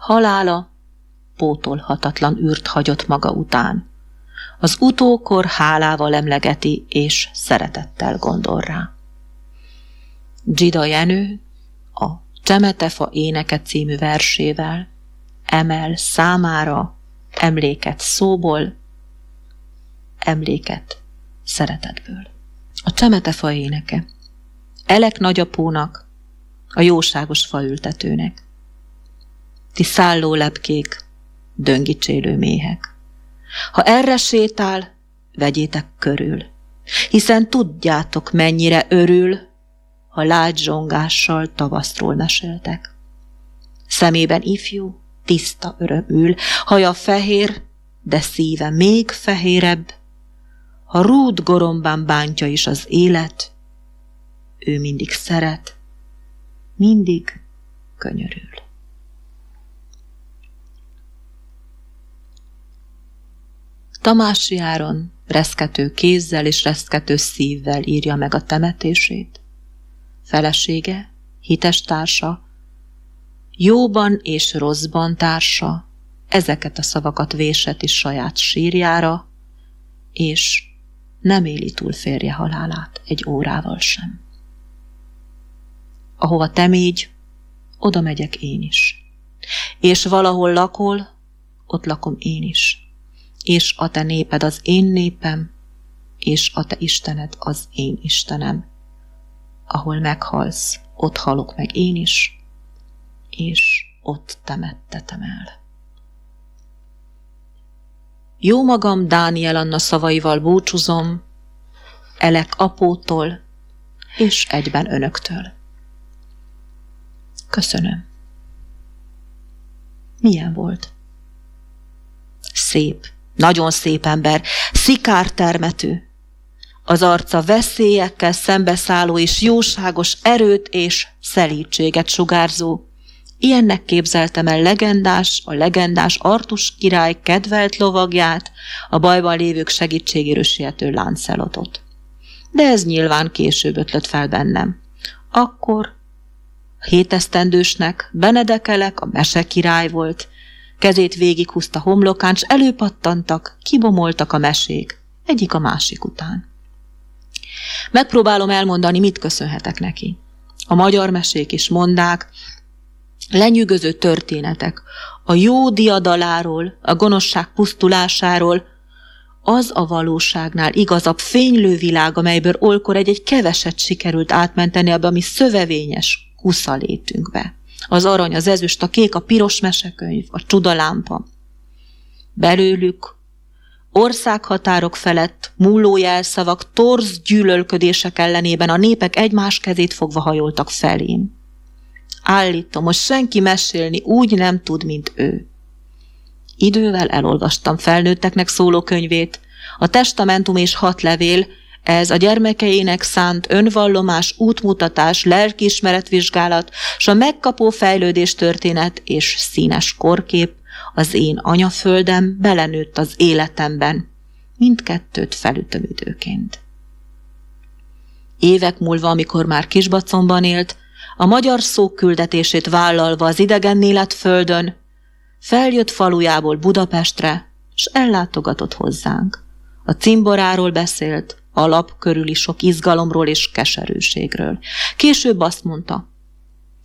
Halála pótolhatatlan űrt hagyott maga után. Az utókor hálával emlegeti és szeretettel gondol rá. Dzsida Jenő a Csemetefa éneke című versével emel számára emléket szóból, emléket szeretetből. A Csemetefa éneke. Elek nagyapónak, a jóságos faültetőnek. Ti szálló lepkék, döngicsélő méhek. Ha erre sétál, vegyétek körül, hiszen tudjátok, mennyire örül, ha lágy zsongással tavaszról meséltek. Szemében ifjú, tiszta öröm ül, haja fehér, de szíve még fehérebb. Ha rúd gorombán bántja is az élet, ő mindig szeret, mindig könyörül. Tamássy Áron reszkető kézzel és reszkető szívvel írja meg a temetését. Felesége, hites társa, jóban és rosszban társa, ezeket a szavakat vésett is saját sírjára, és nem éli túl férje halálát egy órával sem. Ahova te mégy, oda megyek én is. És valahol lakol, ott lakom én is. És a te néped az én népem, és a te Istened az én Istenem. Ahol meghalsz, ott halok meg én is, és ott temettetem el. Jó magam Dániel Anna szavaival búcsúzom, Elek apótól, és egyben önöktől. Köszönöm. Milyen volt? Szép, nagyon szép ember, szikártermetű. Az arca veszélyekkel szembeszálló és jóságos erőt és szelídséget sugárzó. Ilyennek képzeltem el a legendás Artus király kedvelt lovagját, a bajban lévők segítségéről siető Lancelotot. De ez nyilván később ötlött fel bennem. Akkor 7 esztendősnek Benedekelek a mesekirály volt, kezét végighúzta homlokán, s előpattantak, kibomoltak a mesék, egyik a másik után. Megpróbálom elmondani, mit köszönhetek neki. A magyar mesék is mondák, lenyűgöző történetek, a jó diadaláról, a gonoszság pusztulásáról, az a valóságnál igazabb fénylő világ, amelyből olykor egy keveset sikerült átmenteni abba a mi szövevényes kuszalétünkbe. Az arany, az ezüst, a kék, a piros mesekönyv, a csudalámpa. Belőlük országhatárok felett múló jelszavak, torz gyűlölködések ellenében a népek egymás kezét fogva hajoltak felém. Állítom, most senki mesélni úgy nem tud, mint ő. Idővel elolvastam felnőtteknek szóló könyvét, a Testamentum és 6 levél, ez a gyermekeinek szánt önvallomás, útmutatás, lelkiismeretvizsgálat, s a megkapó fejlődés történet és színes korkép, az én anyaföldem belenőtt az életemben, mindkettőt felütöm időként. Évek múlva, amikor már Kisbacomban élt, a magyar szók küldetését vállalva az idegen élet földön, feljött falujából Budapestre, s ellátogatott hozzánk. A cimboráról beszélt, a lap körüli sok izgalomról és keserűségről. Később azt mondta,